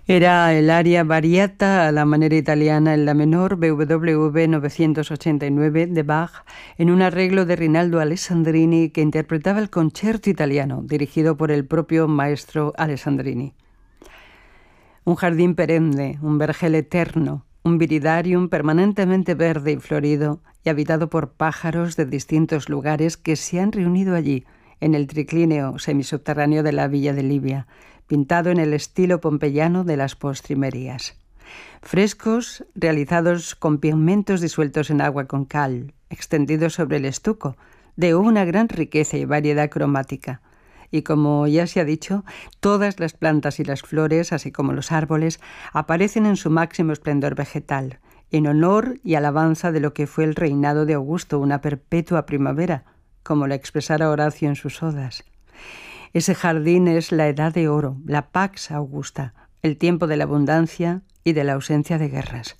Era el aria variata a la manera italiana en la menor BWV 989 de Bach, en un arreglo de Rinaldo Alessandrini que interpretaba el concierto italiano, dirigido por el propio maestro Alessandrini. Un jardín perenne, un vergel eterno, un viridarium permanentemente verde y florido y habitado por pájaros de distintos lugares que se han reunido allí, en el triclíneo semisubterráneo de la villa de Livia, pintado en el estilo pompeyano de las postrimerías. Frescos realizados con pigmentos disueltos en agua con cal, extendidos sobre el estuco, de una gran riqueza y variedad cromática. Y como ya se ha dicho, todas las plantas y las flores, así como los árboles, aparecen en su máximo esplendor vegetal, en honor y alabanza de lo que fue el reinado de Augusto, una perpetua primavera, como lo expresara Horacio en sus odas. Ese jardín es la edad de oro, la Pax Augusta, el tiempo de la abundancia y de la ausencia de guerras.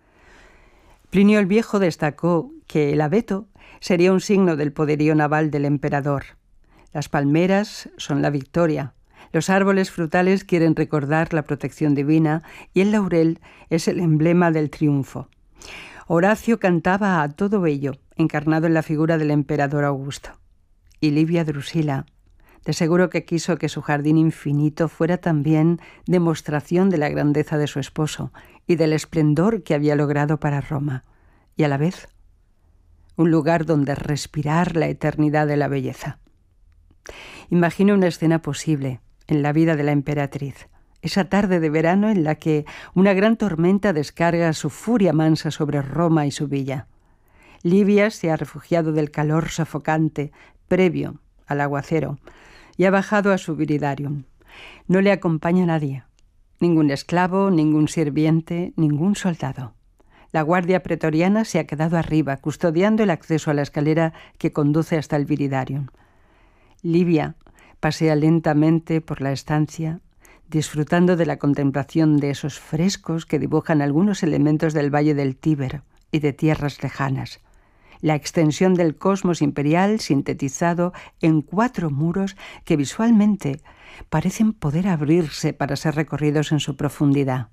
Plinio el Viejo destacó que el abeto sería un signo del poderío naval del emperador. Las palmeras son la victoria, los árboles frutales quieren recordar la protección divina y el laurel es el emblema del triunfo. Horacio cantaba a todo ello, encarnado en la figura del emperador Augusto. Y Livia Drusila, de seguro que quiso que su jardín infinito fuera también demostración de la grandeza de su esposo y del esplendor que había logrado para Roma, y a la vez un lugar donde respirar la eternidad de la belleza. Imagino una escena posible en la vida de la emperatriz, esa tarde de verano en la que una gran tormenta descarga su furia mansa sobre Roma y su villa. Livia se ha refugiado del calor sofocante previo al aguacero y ha bajado a su viridarium. No le acompaña nadie, ningún esclavo, ningún sirviente, ningún soldado. La guardia pretoriana se ha quedado arriba, custodiando el acceso a la escalera que conduce hasta el viridarium. Livia pasea lentamente por la estancia, disfrutando de la contemplación de esos frescos que dibujan algunos elementos del valle del Tíber y de tierras lejanas. La extensión del cosmos imperial sintetizado en 4 muros que visualmente parecen poder abrirse para ser recorridos en su profundidad.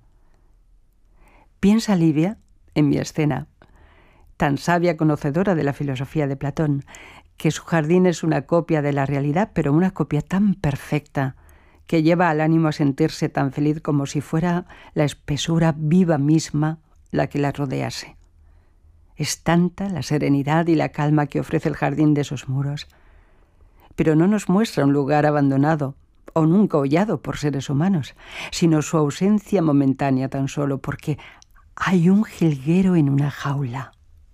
Piensa Livia, en mi escena, tan sabia conocedora de la filosofía de Platón, que su jardín es una copia de la realidad, pero una copia tan perfecta que lleva al ánimo a sentirse tan feliz como si fuera la espesura viva misma la que la rodease. Es tanta la serenidad y la calma que ofrece el jardín de esos muros, pero no nos muestra un lugar abandonado o nunca hollado por seres humanos, sino su ausencia momentánea tan solo porque hay un jilguero en una jaula.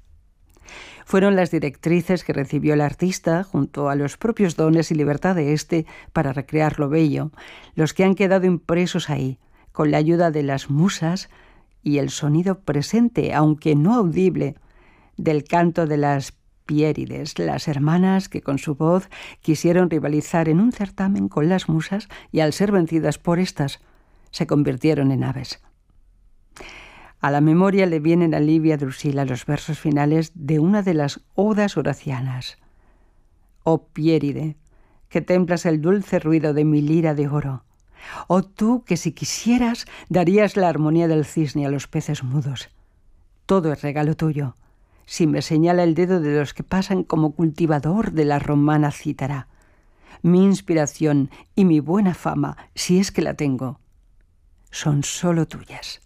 Fueron las directrices que recibió el artista, junto a los propios dones y libertad de éste para recrear lo bello, los que han quedado impresos ahí, con la ayuda de las musas y el sonido presente, aunque no audible, del canto de las Piérides, las hermanas que con su voz quisieron rivalizar en un certamen con las musas y al ser vencidas por éstas, se convirtieron en aves. A la memoria le vienen a Livia Drusila los versos finales de una de las odas horacianas. Oh Piéride, que templas el dulce ruido de mi lira de oro. Oh tú que si quisieras darías la armonía del cisne a los peces mudos. Todo es regalo tuyo, si me señala el dedo de los que pasan como cultivador de la romana cítara. Mi inspiración y mi buena fama, si es que la tengo, son solo tuyas.